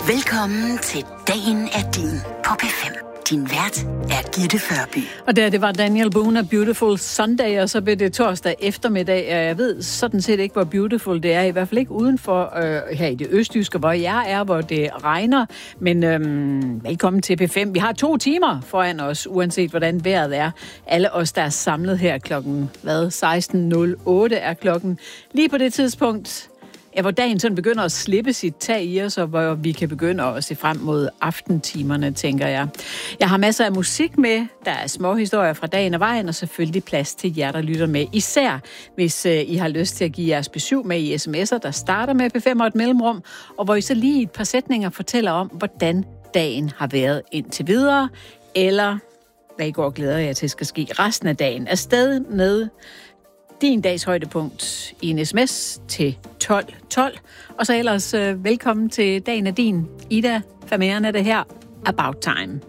Velkommen til Dagen er din på P5. Din vært er Gitte Førby. Og det var Daniel Boone af Beautiful Sunday, og så blev det torsdag eftermiddag. Jeg ved sådan set ikke, hvor beautiful det er. I hvert fald ikke udenfor her i det østjyske, hvor jeg er, hvor det regner. Men velkommen til P5. Vi har 2 timer foran os, uanset hvordan vejret er. Alle os, der er samlet her klokken 16.08 er klokken. Lige på det tidspunkt, hvor dagen sådan begynder at slippe sit tag i os, og hvor vi kan begynde at se frem mod aftentimerne, tænker jeg. Jeg har masser af musik med, der er små historier fra dagen og vejen, og selvfølgelig plads til jer, der lytter med. Især hvis I har lyst til at give jeres besøg med i sms'er, der starter med P5 og et mellemrum, og hvor I så lige i et par sætninger fortæller om, hvordan dagen har været indtil videre, eller hvad I går og glæder jer til skal ske resten af dagen. Afsted med din dags højdepunkt i en sms til 1212. Og så ellers velkommen til Dagen er din. Ida Fameren er det her. About Time.